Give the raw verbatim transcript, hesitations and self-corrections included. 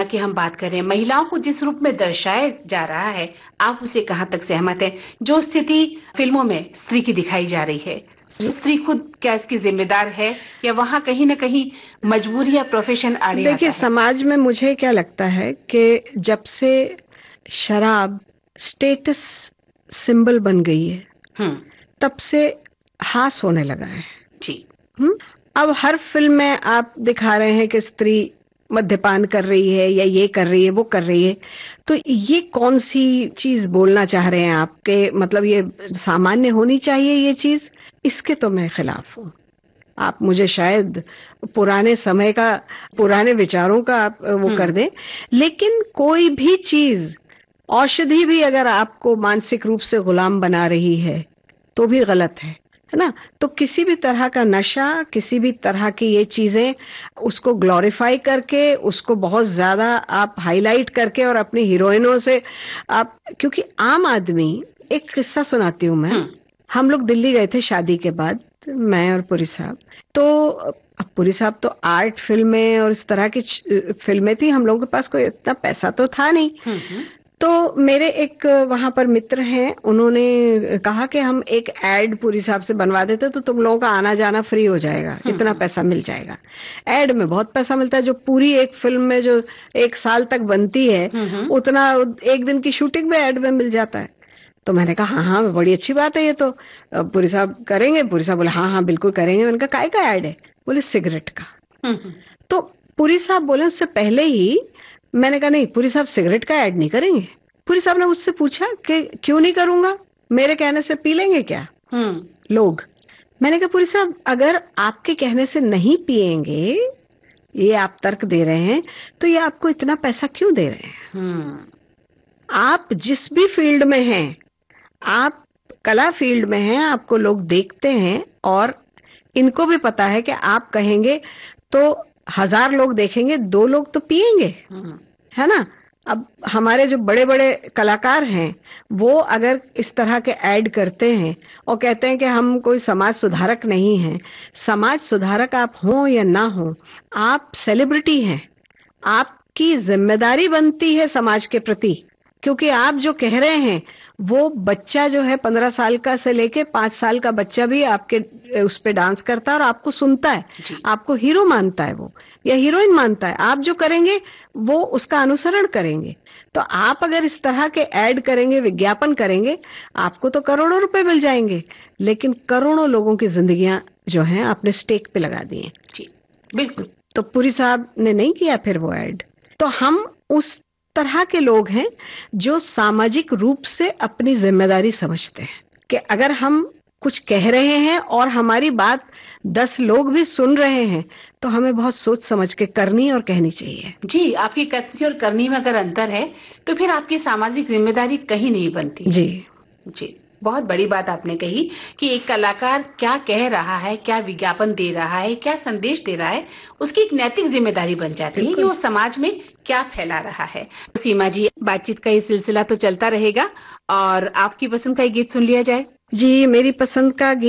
की हम बात करें, महिलाओं को जिस रूप में दर्शाया जा रहा है, आप उसे कहाँ तक सहमत हैं? जो स्थिति फिल्मों में स्त्री की दिखाई जा रही है, स्त्री खुद क्या इसकी जिम्मेदार है या वहाँ कहीं न कहीं मजबूरी या प्रोफेशन आड़े आता है? देखिए, समाज में मुझे क्या लगता है कि जब से शराब स्टेटस सिंबल बन गई है, हम्म तब से हास होने लगा है। जी। हम्म अब हर फिल्म में आप दिखा रहे हैं कि स्त्री मद्यपान कर रही है या ये कर रही है, वो कर रही है। तो ये कौन सी चीज बोलना चाह रहे हैं आपके? मतलब ये सामान्य होनी चाहिए ये चीज? इसके तो मैं खिलाफ हूँ। आप मुझे शायद पुराने समय का, पुराने विचारों का आप वो कर दें, लेकिन कोई भी चीज, औषधि भी अगर आपको मानसिक रूप से गुलाम बना रही है तो भी गलत है, है ना? तो किसी भी तरह का नशा, किसी भी तरह की ये चीजें, उसको ग्लोरीफाई करके, उसको बहुत ज्यादा आप हाईलाइट करके और अपनी हीरोइनों से आप, क्योंकि आम आदमी, एक किस्सा सुनाती हूँ मैं। हम लोग दिल्ली गए थे शादी के बाद, मैं और पुरी साहब। तो अब पुरी साहब तो आर्ट फिल्में और इस तरह की फिल्में थी, हम लोगों के पास कोई इतना पैसा तो था नहीं। तो मेरे एक वहां पर मित्र हैं, उन्होंने कहा कि हम एक एड पुरी साहब से बनवा देते तो तुम लोगों का आना जाना फ्री हो जाएगा, इतना पैसा मिल जाएगा। एड में बहुत पैसा मिलता है, जो पूरी एक फिल्म में जो एक साल तक बनती है उतना एक दिन की शूटिंग में एड में मिल जाता है। तो मैंने कहा हाँ हाँ बड़ी अच्छी बात है ये तो, पुरी साहब करेंगे? पुरी साहब बोले हाँ हाँ बिल्कुल करेंगे। मैंने कहा काय का एड है? बोले सिगरेट का। तो पुरी साहब बोले उससे पहले ही, मैंने कहा नहीं पुरी साहब सिगरेट का ऐड नहीं करेंगे। पुरी साहब ने मुझसे पूछा कि क्यों नहीं करूंगा, मेरे कहने से पी लेंगे क्या लोग? मैंने कहा पुरी साहब अगर आपके कहने से नहीं पिएंगे, ये आप तर्क दे रहे हैं, तो ये आपको इतना पैसा क्यों दे रहे हैं? आप जिस भी फील्ड में हैं, आप कला फील्ड में हैं, आपको लोग देखते हैं और इनको भी पता है कि आप कहेंगे तो हजार लोग देखेंगे, दो लोग तो पिएंगे, है ना? अब हमारे जो बड़े बड़े कलाकार हैं, वो अगर इस तरह के ऐड करते हैं और कहते हैं कि हम कोई समाज सुधारक नहीं हैं, समाज सुधारक आप हो या ना हो, आप सेलिब्रिटी हैं, आपकी जिम्मेदारी बनती है समाज के प्रति, क्योंकि आप जो कह रहे हैं वो बच्चा जो है पंद्रह साल का से लेके पांच साल का बच्चा भी आपके उस पे डांस करता है और आपको सुनता है, आपको हीरो मानता है वो या हीरोइन मानता है। आप जो करेंगे वो उसका अनुसरण करेंगे। तो आप अगर इस तरह के ऐड करेंगे, विज्ञापन करेंगे, आपको तो करोड़ों रुपए मिल जाएंगे, लेकिन करोड़ों लोगों की जिंदगियां जो हैं आपने स्टेक पे लगा दी हैं। जी बिल्कुल। तो पुरी साहब ने नहीं किया फिर वो ऐड। तो हम उस तरह के लोग हैं जो सामाजिक रूप से अपनी जिम्मेदारी समझते हैं कि अगर हम कुछ कह रहे हैं और हमारी बात दस लोग भी सुन रहे हैं तो हमें बहुत सोच समझ के करनी और कहनी चाहिए। जी, आपकी कथनी और करनी में अगर अंतर है तो फिर आपकी सामाजिक जिम्मेदारी कहीं नहीं बनती। जी जी, बहुत बड़ी बात आपने कही कि एक कलाकार क्या कह रहा है, क्या विज्ञापन दे रहा है, क्या संदेश दे रहा है, उसकी एक नैतिक जिम्मेदारी बन जाती है कि वो समाज में क्या फैला रहा है। सीमा जी, बातचीत का ये सिलसिला तो चलता रहेगा और आपकी पसंद का एक गीत सुन लिया जाए। जी, मेरी पसंद का गीत